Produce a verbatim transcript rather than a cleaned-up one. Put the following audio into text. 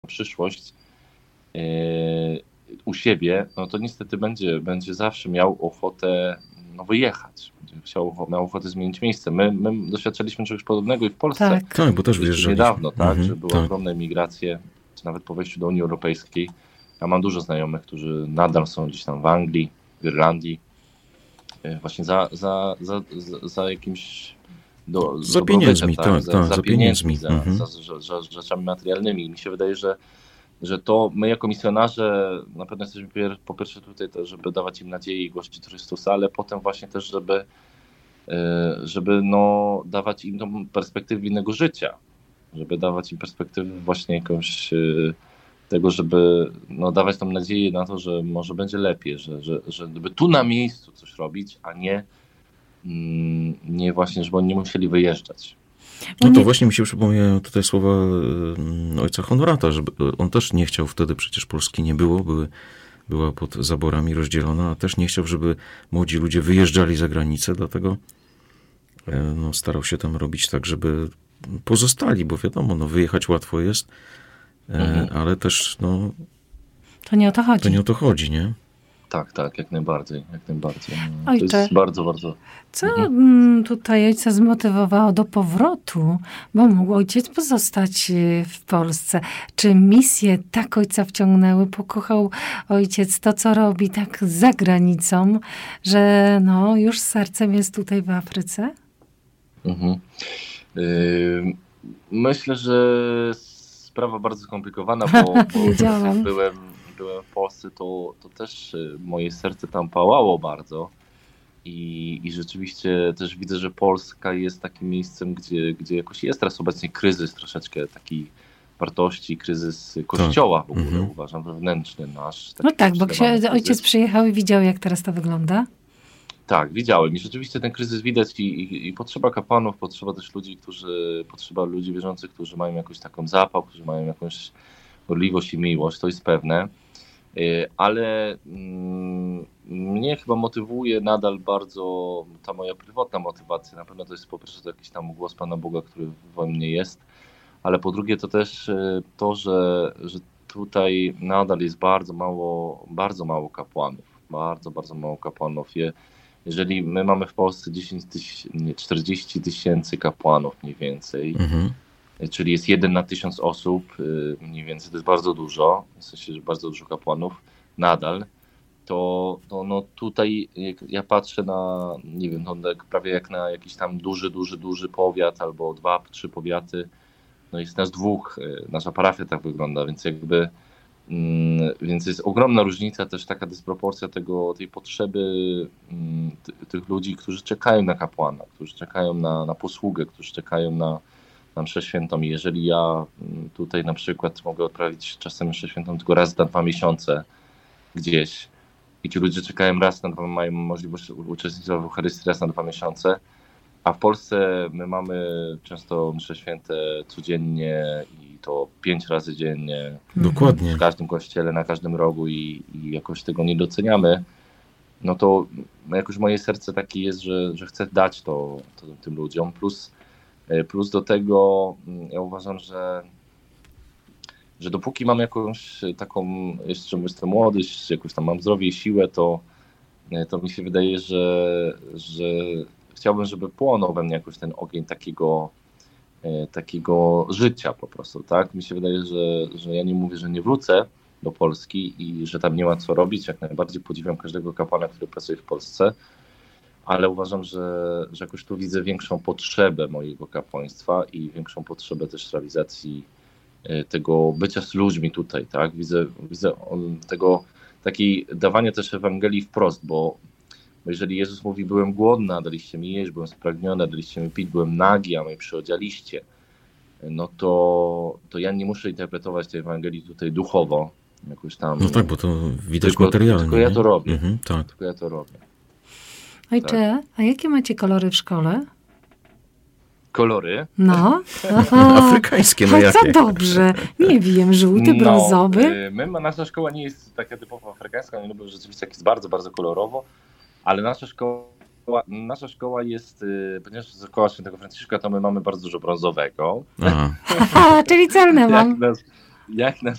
przyszłość yy, u siebie, no to niestety będzie, będzie zawsze miał ochotę no, wyjechać. Będzie chciał, miał ochotę zmienić miejsce. My, my doświadczyliśmy czegoś podobnego i w Polsce. Tak, tak, bo też wyjeżdżaliśmy. Niedawno, tak, mhm, że były tak. ogromne migracje, czy nawet po wejściu do Unii Europejskiej. Ja mam dużo znajomych, którzy nadal są gdzieś tam w Anglii, w Irlandii, yy, właśnie za, za, za, za, za jakimś do, za pieniędzmi, tak, tak, za, tak, za, za pieniędzmi, pieniędzmi. za, Mhm. za, za, za rzeczami materialnymi. I mi się wydaje, że, że to my jako misjonarze na pewno jesteśmy pier, po pierwsze tutaj, to, żeby dawać im nadzieję i głosić Chrystusa, ale potem właśnie też, żeby, żeby no, dawać im tą perspektywę innego życia, żeby dawać im perspektywę właśnie jakąś tego, żeby no, dawać tam nadzieję na to, że może będzie lepiej, że, że, że żeby tu na miejscu coś robić, a nie nie właśnie, żeby oni nie musieli wyjeżdżać. No to właśnie mi się przypomniają tutaj słowa ojca Honorata, że on też nie chciał wtedy, przecież Polski nie było, były, była pod zaborami rozdzielona, a też nie chciał, żeby młodzi ludzie wyjeżdżali za granicę, dlatego no, starał się tam robić tak, żeby pozostali, bo wiadomo, no, wyjechać łatwo jest, mhm. ale też no, to nie o to chodzi. To nie o to chodzi, nie? Tak, tak, jak najbardziej, jak najbardziej. Ojcze, to jest bardzo, bardzo... Co mhm. tutaj ojca zmotywowało do powrotu, bo mógł ojciec pozostać w Polsce? Czy misje tak ojca wciągnęły? Pokochał ojciec to, co robi tak za granicą, że no już z sercem jest tutaj w Afryce? Mhm. Yy, myślę, że sprawa bardzo skomplikowana, bo, bo byłem... byłem w Polsce, to, to też moje serce tam pałało bardzo i, i rzeczywiście też widzę, że Polska jest takim miejscem, gdzie, gdzie jakoś jest teraz obecnie kryzys troszeczkę taki wartości, kryzys Kościoła w ogóle, mhm. uważam, wewnętrzny nasz. No tak, bo ojciec przyjechał i widział, jak teraz to wygląda. Tak, widziałem i rzeczywiście ten kryzys widać i, i, i potrzeba kapłanów, potrzeba też ludzi, którzy, potrzeba ludzi wierzących, którzy mają jakąś taką zapał, którzy mają jakąś gorliwość i miłość, to jest pewne. Ale mm, mnie chyba motywuje nadal bardzo ta moja prywatna motywacja. Na pewno to jest po pierwsze to jakiś tam głos Pana Boga, który we mnie jest, ale po drugie to też to, że, że tutaj nadal jest bardzo mało, bardzo mało kapłanów. Bardzo, bardzo mało kapłanów. Je, jeżeli my mamy w Polsce dziesięć tysięcy, nie, czterdzieści tysięcy kapłanów mniej więcej, mhm. czyli jest jeden na tysiąc osób, mniej więcej, to jest bardzo dużo, w sensie, że bardzo dużo kapłanów nadal, to, to no tutaj ja patrzę na, nie wiem, no prawie jak na jakiś tam duży, duży, duży powiat albo dwa, trzy powiaty, no jest nas dwóch, nasza parafia tak wygląda, więc jakby, mm, więc jest ogromna różnica, też taka dysproporcja tego, tej potrzeby mm, ty, tych ludzi, którzy czekają na kapłana, którzy czekają na, na posługę, którzy czekają na na mszę świętą i jeżeli ja tutaj na przykład mogę odprawić czasem mszę świętą tylko raz na dwa miesiące gdzieś i ci ludzie czekają raz na dwa, mają możliwość uczestnictwa w Eucharystii raz na dwa miesiące, a w Polsce my mamy często msze święte codziennie i to pięć razy dziennie. Dokładnie. W każdym kościele, na każdym rogu i, i jakoś tego nie doceniamy, no to jakoś moje serce takie jest, że, że chcę dać to, to tym ludziom, plus Plus do tego ja uważam, że, że dopóki mam jakąś taką, jeszcze jestem młody, jakoś tam mam zdrowie i siłę, to, to mi się wydaje, że, że chciałbym, żeby płonął we mnie jakoś ten ogień takiego, takiego życia po prostu, tak? Mi się wydaje, że, że ja nie mówię, że nie wrócę do Polski i że tam nie ma co robić. Jak najbardziej podziwiam każdego kapłana, który pracuje w Polsce. Ale uważam, że, że jakoś tu widzę większą potrzebę mojego kapłaństwa i większą potrzebę też realizacji tego bycia z ludźmi tutaj, tak? Widzę, widzę tego, takiej dawania też Ewangelii wprost, bo jeżeli Jezus mówi, byłem głodny, a daliście mi jeść, byłem spragniony, a daliście mi pić, byłem nagi, a mnie przyodzialiście, no to, to ja nie muszę interpretować tej Ewangelii tutaj duchowo, jakoś tam. No tak, bo to widać tylko, materialnie. Tylko ja to robię. Mhm, tak. Tylko ja to robię. Ojcze, tak. A jakie macie kolory w szkole? Kolory? No. Afrykańskie, no jakie? Co dobrze. Nie wiem, żółty, brązowy. No, my, nasza szkoła nie jest taka typowo afrykańska, nie lubię rzeczywiście jak jest bardzo, bardzo kolorowo, ale nasza szkoła, nasza szkoła jest, ponieważ jest szkoła Świętego Franciszka, to my mamy bardzo dużo brązowego. Aha, czyli celne mam. Jak, jak na